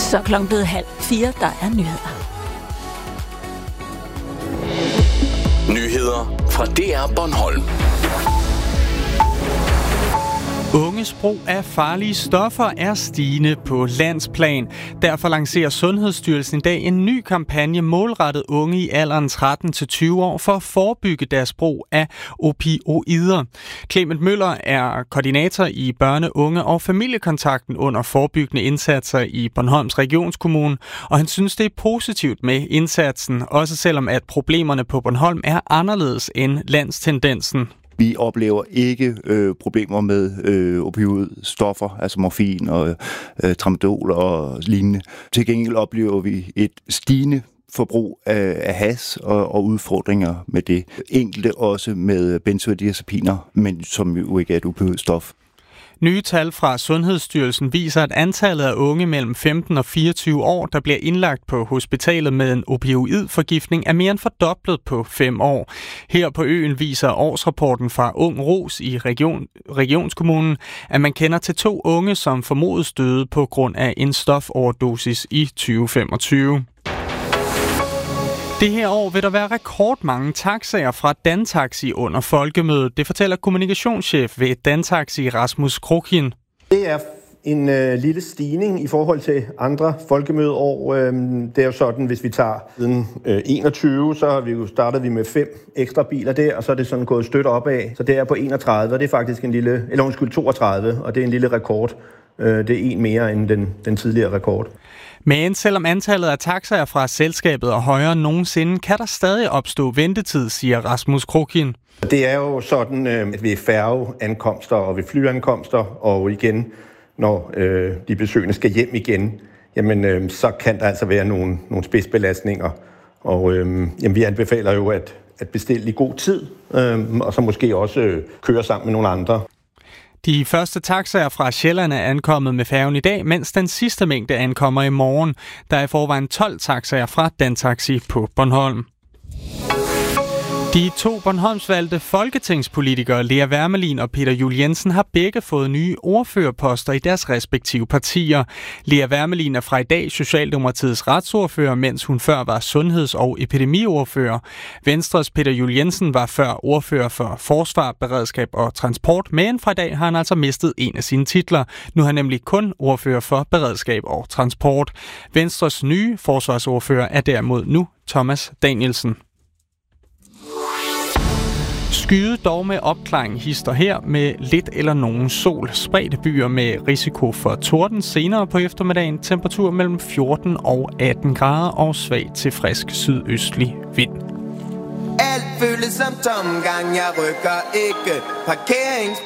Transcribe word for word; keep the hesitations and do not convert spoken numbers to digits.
Så klokken blevet halv fire, der er nyheder. Nyheder fra D R Bornholm. Unges brug af farlige stoffer er stigende på landsplan. Derfor lancerer Sundhedsstyrelsen i dag en ny kampagne målrettet unge i alderen tretten til tyve år for at forebygge deres brug af opioider. Clement Møller er koordinator i børne-, unge- og familiekontakten under forebyggende indsatser i Bornholms Regionskommune, og han synes, det er positivt med indsatsen, også selvom at problemerne på Bornholm er anderledes end landstendensen. Vi oplever ikke øh, problemer med øh, opioidstoffer, altså morfin og øh, tramadol og lignende. Til gengæld oplever vi et stigende forbrug af, af has og, og udfordringer med det. Enkelte også med benzodiazepiner, men som jo ikke er et opioidstof. Nye tal fra Sundhedsstyrelsen viser, at antallet af unge mellem femten og fireogtyve år, der bliver indlagt på hospitalet med en opioidforgiftning, er mere end fordoblet på fem år. Her på øen viser årsrapporten fra Ung Ros i region, Regionskommunen, at man kender til to unge, som formodes døde på grund af en stofoverdosis i tyve femogtyve. Det her år vil der være rekordmange taxaer fra Dantaxi under folkemødet. Det fortæller kommunikationschef ved Dantaxi, Rasmus Krokien. Det er en øh, lille stigning i forhold til andre folkemødeår. Øhm, det er jo sådan, hvis vi tager siden øh, enogtyve, så har vi jo startet vi med fem ekstra biler der, og så er det sådan gået støt opad. Så det er på enogtredive, og det er faktisk en lille, eller undskyld, toogtredive, og det er en lille rekord. Øh, det er en mere end den, den tidligere rekord. Men selvom antallet af taxaer fra selskabet er højere end nogensinde, kan der stadig opstå ventetid, siger Rasmus Krokien. Det er jo sådan, at ved færgeankomster og ved flyankomster, og igen, når øh, de besøgende skal hjem igen, jamen, øh, så kan der altså være nogle, nogle spidsbelastninger. Og øh, jamen, vi anbefaler jo at, at bestille i god tid, øh, og så måske også øh, køre sammen med nogle andre. De første taxaer fra Sjælland er ankommet med færgen i dag, mens den sidste mængde ankommer i morgen. Der er i forvejen tolv taxaer fra Dantaxi på Bornholm. De to Bornholmsvalgte folketingspolitikere, Lea Wermelin og Peter Juel-Jensen, har begge fået nye ordførerposter i deres respektive partier. Lea Wermelin er fra i dag Socialdemokratiets retsordfører, mens hun før var sundheds- og epidemiordfører. Venstres Peter Juel-Jensen var før ordfører for forsvar, beredskab og transport, men fra i dag har han altså mistet en af sine titler. Nu er han nemlig kun ordfører for beredskab og transport. Venstres nye forsvarsordfører er derimod nu Thomas Danielsen. Skyde dog med opklaring hister her med lidt eller nogen sol. Spredte byer med risiko for torden senere på eftermiddagen. Temperatur mellem fjorten og atten grader og svag til frisk sydøstlig vind. Alt føles som tomgang, jeg rykker ikke. Parkerings